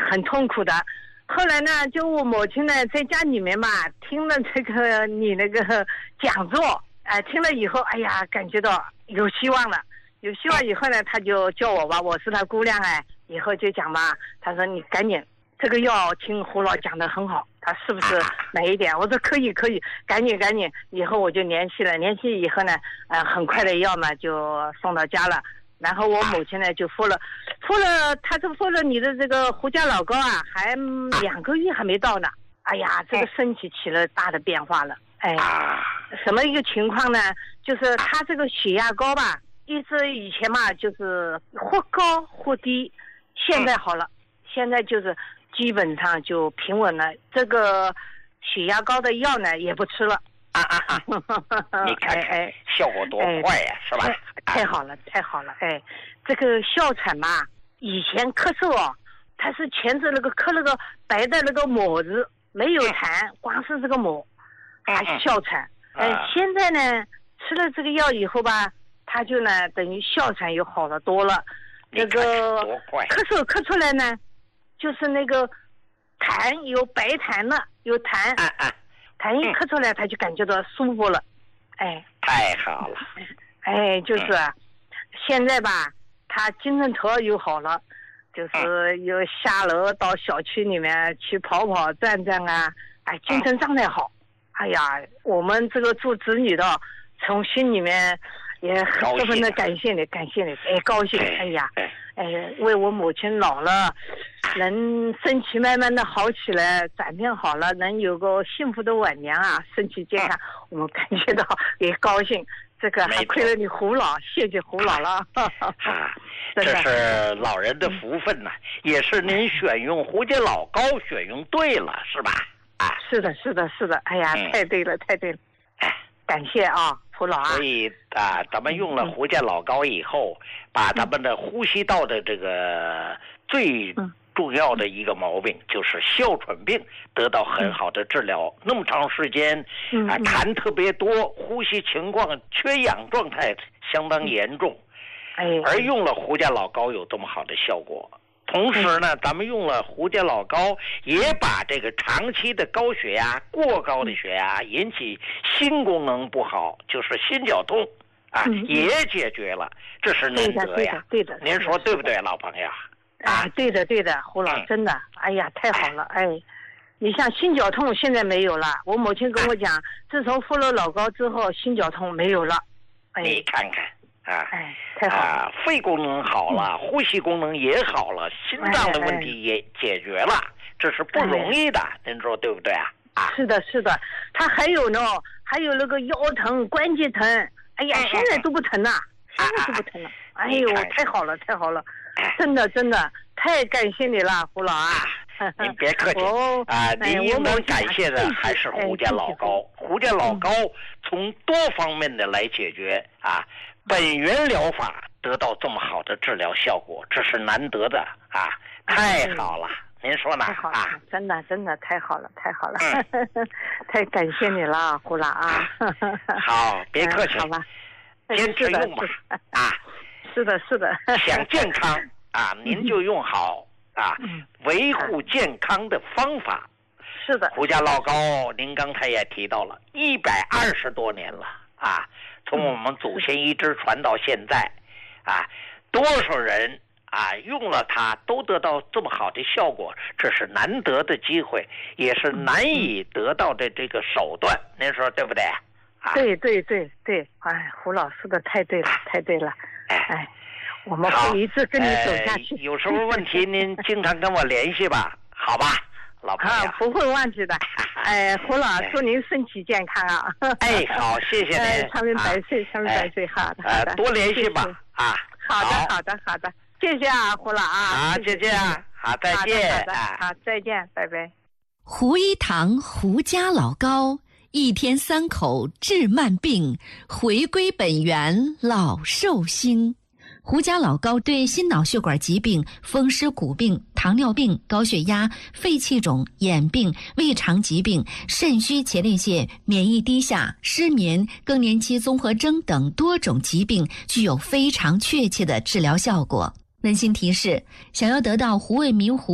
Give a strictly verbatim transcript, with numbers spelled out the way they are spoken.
很痛苦的。后来呢，就我母亲呢在家里面嘛，听了这个你那个讲座，哎、呃，听了以后，哎呀，感觉到有希望了。有希望以后呢，他就叫我吧，我是他姑娘哎，以后就讲嘛，他说你赶紧这个药听胡老讲得很好，他是不是买一点？我说可以可以，赶紧赶紧。以后我就联系了，联系以后呢，呃，很快的药嘛就送到家了。然后我母亲呢就敷了，敷了，他这敷了你的这个胡家老膏啊，还两个月还没到呢。哎呀，这个身体起了大的变化了。哎，什么一个情况呢？就是他这个血压高吧，一直以前嘛就是或高或低，现在好了，现在就是基本上就平稳了。这个血压高的药呢也不吃了。 啊啊啊！你看看效果多快呀，是吧？ 太好了，太好了！哎，这个哮喘嘛，以前咳嗽哦，它是前着那个咳那个白的那个沫子，没有痰，光是这个沫，还哮喘。哎，现在呢，吃了这个药以后吧，它就呢等于哮喘又好了多了。那个咳嗽咳出来呢，就是那个痰有白痰了，有痰。痰一咳出来，他就感觉到舒服了，哎， 太好了， 哎，就是、啊，现在吧，他精神头又好了，就是又下楼到小区里面去跑跑转转啊，哎，精神状态好，哎呀，我们这个做子女的，从心里面也十分的感谢你，感谢你，哎，高兴，哎呀，哎，为我母亲老了。能身体慢慢的好起来，转变好了，能有个幸福的晚年啊，身体健康，我们感觉到也高兴。这个还亏了你胡老，谢谢胡老了。 啊，这是老人的福分呐、啊，也是您选用胡家老膏选用对了，是吧？啊， 是的，是的，是的。哎呀，嗯、太对了，太对了。感谢啊，胡老啊。 所以啊，咱们用了胡家老膏以后，嗯、把咱们的呼吸道的这个最。嗯重要的一个毛病就是哮喘病得到很好的治疗，嗯、那么长时间啊，痰特别多，呼吸情况缺氧状态相当严重， 哎， 而用了胡家老膏有这么好的效果。同时呢，嗯、咱们用了胡家老膏，也把这个长期的高血压、过高的血压引起心功能不好，就是心绞痛啊， 嗯、 也解决了，这是难得呀。 对的，对的， 您说对不对，老朋友？ 啊，对的对的，胡老真的，哎呀，太好了，哎，你像心绞痛现在没有了，我母亲跟我讲，自从敷了老膏之后，心绞痛没有了，哎， 你看看啊， 哎，太好了， 啊，肺功能好了，呼吸功能也好了，心脏的问题也解决了，这是不容易的，您说对不对啊？啊， 是的，是的，他还有呢，还有那个腰疼、关节疼，哎呀，现在都不疼了，现在都不疼了，哎呦，太好了，太好了。真的真的太感谢你了，胡老啊！ 您别客气、哦、啊，您应当感谢的还是胡家老膏。胡家老膏从多方面的来解决啊，本源疗法得到这么好的治疗效果，这是难得的啊，太好了！您说呢？ 太好了，啊、真的真的太好了，太好了，嗯、太感谢你了，胡老啊！ 好，别客气， 好吧， 坚持用吧啊！ 是的，是的。 想健康啊，您就用好啊，维护健康的方法。 是的。 胡家老膏，您刚才也提到了，一百二十多年了啊，从我们祖先一直传到现在，啊，多少人啊用了它都得到这么好的效果，这是难得的机会，也是难以得到的这个手段，您说对不对？啊， 对对对对，哎，胡老师的太对了，太对了。哎，我们会一直跟你走下去。 呃、有什么问题您经常跟我联系吧，好吧，老朋友。 啊，不会忘记的。哎，胡老，祝您身体健康啊！ 哎，好，谢谢您。 哎，长命百岁，长命百岁，好的，好的。 多联系吧，啊。 好的，好的，好的，谢谢啊，胡老啊。 好，谢谢啊，好，再见。 好的，好，再见，拜拜。 胡一堂胡家老膏。一天三口治慢病，回归本源老寿星。胡家老膏对心脑血管疾病、风湿骨病、糖尿病、高血压、肺气肿、眼病、胃肠疾病、肾虚前列腺、免疫低下、失眠、更年期综合征等多种疾病具有非常确切的治疗效果。温馨提示：想要得到胡卫民胡